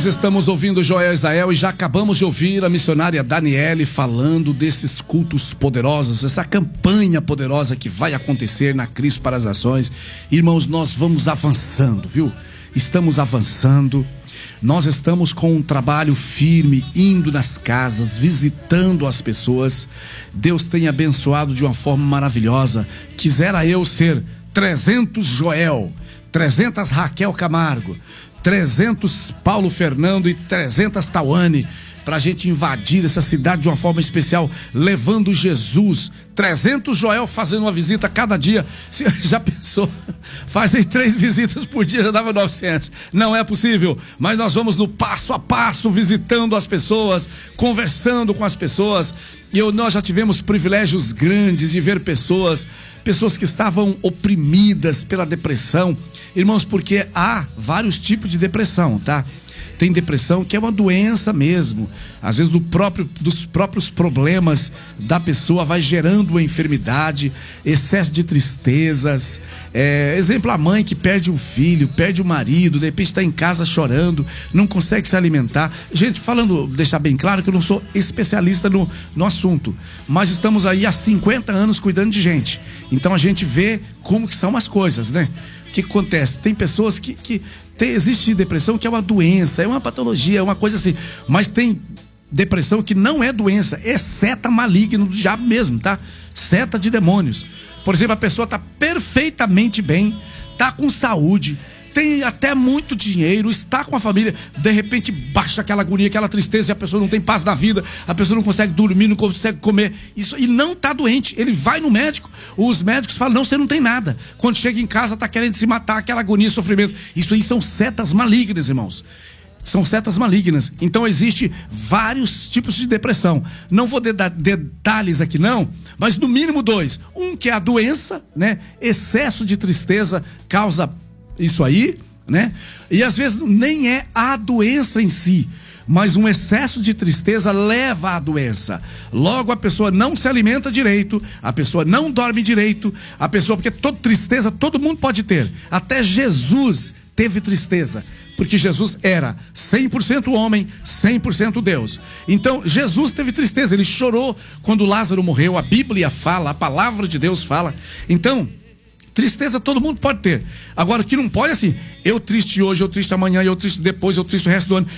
estamos ouvindo Joel Israel e já acabamos de ouvir a missionária Daniele falando desses cultos poderosos, essa campanha poderosa que vai acontecer na Cristo para as Nações. Irmãos, nós vamos avançando, viu? Estamos avançando. Nós estamos com um trabalho firme, indo nas casas, visitando as pessoas. Deus tem abençoado de uma forma maravilhosa. Quisera eu ser 300 Joel, 300 Raquel Camargo, 300 Paulo Fernando e 300 Tawane, para a gente invadir essa cidade de uma forma especial, levando Jesus. 300 Joel fazendo uma visita cada dia. Você já pensou? Fazem 3 visitas por dia, já dava 900. Não é possível, mas nós vamos no passo a passo, visitando as pessoas, conversando com as pessoas. E nós já tivemos privilégios grandes de ver pessoas que estavam oprimidas pela depressão. Irmãos, porque há vários tipos de depressão, tá? Tem depressão que é uma doença mesmo. Às vezes dos próprios problemas da pessoa vai gerando uma enfermidade, excesso de tristezas. Exemplo, a mãe que perde um filho, perde o marido, de repente está em casa chorando, não consegue se alimentar. Gente, deixar bem claro que eu não sou especialista no assunto, mas estamos aí há 50 anos cuidando de gente. Então a gente vê como que são as coisas, né? O que acontece? Tem pessoas existe depressão que é uma doença, é uma patologia, é uma coisa assim. Mas tem depressão que não é doença, é seta maligna do diabo mesmo, tá? Seta de demônios. Por exemplo, a pessoa tá perfeitamente bem, tá com saúde, tem até muito dinheiro, está com a família, de repente baixa aquela agonia, aquela tristeza, e a pessoa não tem paz na vida, a pessoa não consegue dormir, não consegue comer, e não está doente. Ele vai no médico, os médicos falam, não, você não tem nada. Quando chega em casa está querendo se matar, aquela agonia, sofrimento. Isso aí são setas malignas, irmãos. São setas malignas. Então existe vários tipos de depressão. Não vou dar detalhes aqui não, mas no mínimo 2. Um que é a doença, né? Excesso de tristeza causa isso aí, né? E às vezes nem é a doença em si, mas um excesso de tristeza leva à doença. Logo a pessoa não se alimenta direito, a pessoa não dorme direito, porque toda tristeza todo mundo pode ter. Até Jesus teve tristeza, porque Jesus era 100% homem, 100% Deus. Então Jesus teve tristeza, ele chorou quando Lázaro morreu. A Bíblia fala, a palavra de Deus fala. Então tristeza todo mundo pode ter. Agora, o que não pode é assim, eu triste hoje, eu triste amanhã, eu triste depois, eu triste o resto do ano.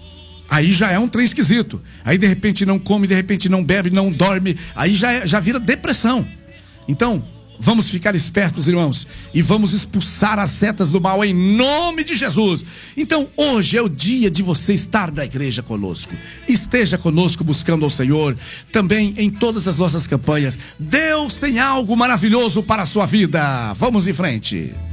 Aí já é um trem esquisito. Aí de repente não come, de repente não bebe, não dorme. Aí já vira depressão. Então, vamos ficar espertos, irmãos, e vamos expulsar as setas do mal em nome de Jesus. Então, hoje é o dia de você estar na igreja conosco. Esteja conosco buscando ao Senhor, também em todas as nossas campanhas. Deus tem algo maravilhoso para a sua vida. Vamos em frente.